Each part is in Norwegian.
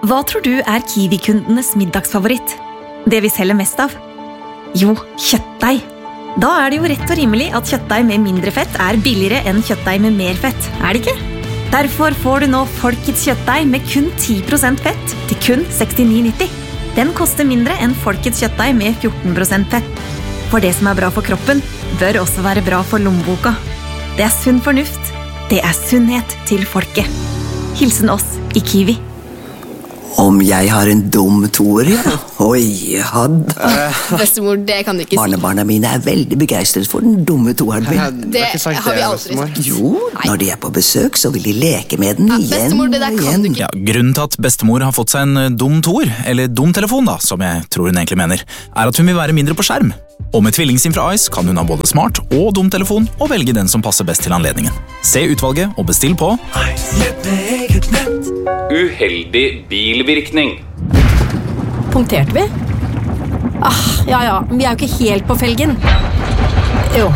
Hva tror du Kiwi-kundenes middagsfavoritt? Det vi selger mest av? Jo, kjøttdeig. Da det jo rett og rimelig at kjøttdeig med mindre fett billigere enn kjøttdeig med mer fett, det ikke? Derfor får du nå Folkets kjøttdeig med kun 10% fett til kun 69,90. Den koster mindre enn Folkets kjøttdeig med 14% fett. For det som bra for kroppen, bør også være bra for lommeboka. Det sunn fornuft. Det sunnhet til folket. Hilsen oss i Kiwi. Om jeg har en dum toer, ja. Oi, hadde. Bestemor, det kan du ikke si. Barnebarna mine veldig begeistret for den dumme toeren min. Det har vi aldri sagt. Jo, når de på besøk, så vil de leke med den igjen bestemor, det der kan du ikke. Ja, grunnen til at bestemor har fått seg en dum toer, eller dum telefon da, som jeg tror hun egentlig mener, at hun vil være mindre på skjerm. Og med tvillingsim fra Ice kan hun ha både smart og dum telefon og velge den som passer best til anledningen. Se utvalget og bestill på Uheldig bilvirkning. Punkterte vi? Ja, vi jo ikke helt på felgen. Jo.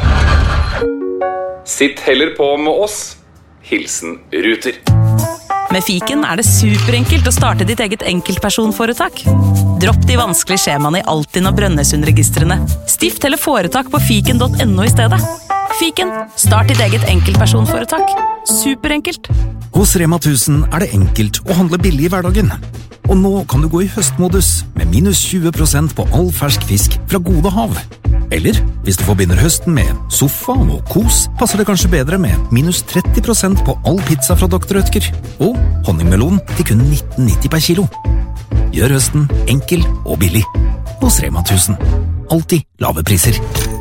Sitt heller på med oss. Hilsen Ruter. Med Fiken det superenkelt å starte ditt eget enkeltpersonforetak. Dropp de vanskelige skjemaene i Altinn og Brønnøysundregistrene. Stift eller foretak på fiken.no i stedet. Fiken, start ditt eget enkeltpersonforetak. Superenkelt. Hos Rema 1000 det enkelt å handle billig i hverdagen. Og nå kan du gå i høstmodus med minus 20% på all fersk fisk fra Gode Hav. Eller, hvis du forbinder høsten med sofa og kos, passer det kanskje bedre med minus 30% på all pizza fra Dr. Rødtger. Og honningmelon til kun 19,90 per kilo. Gjør høsten enkel og billig. Hos Rema 1000. Alltid lave priser.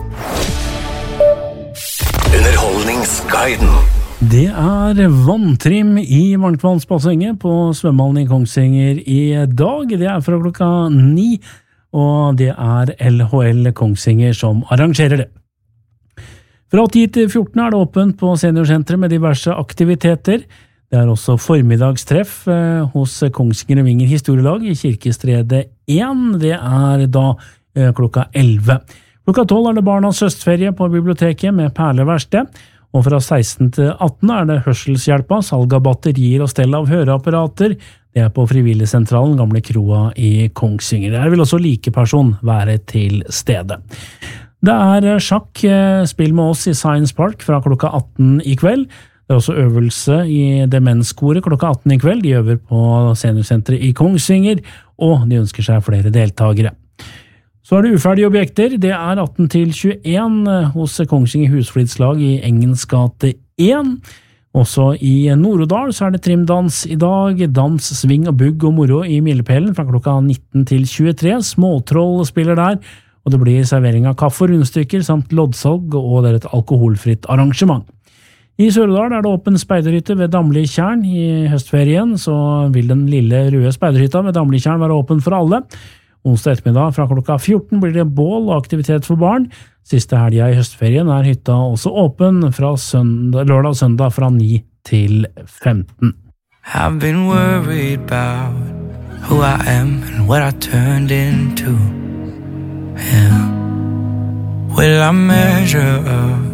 Underholdningsguiden. Det vanntrim i varmtvannsbassenget på svømmehallen i Kongsvinger i dag. Det fra klokka 9, og det LHL Kongsvinger som arrangerer det. Fra 10 til 14 det åpent på seniorsenteret med diverse aktiviteter. Det også formiddagstreff hos Kongsvinger og Vinger historielag i Kirkestredet 1. Det da klokka 11. Klokka 12 det barnas høstferie på biblioteket med perleverksted. Og fra 16 til 18 det hørselshjelpa, salg av batterier og stell av høreapparater. Det på Frivilligsentralen, gamle kroa i Kongsvinger. Der vil også likeperson være til stede. Det sjakk, spill med oss i Science Park fra klokka 18 i kveld. Det også øvelse i demenskoret klokka 18 i kveld. De øver på seniorsenteret i Kongsvinger, og de ønsker seg flere deltagere. Så det uferdige objekter, det 18 til 21 hos Kongsvinger Husflidslag i Engens gate 1. Også i Nord-Odal så det trimdans i dag, dans, sving og bugg og moro i Milepælen fra klokka 19 til 23. Småtroll spiller der, og det blir servering av kaffe og rundstykker samt loddsalg, og det et alkoholfritt arrangement. I Sør-Odal det åpen speiderhytte ved Damli-tjern i høstferien, så vil den lille røde speiderhytta ved Damli-tjern være åpen for alle. Onsdag ettermiddag fra klokka 14 blir det bål og aktivitet for barn. Siste helga i høstferien hytta også åpen fra lørdag og søndag fra 9 til 15. I've been worried about who I am and what I turned into. Yeah. Will I measure up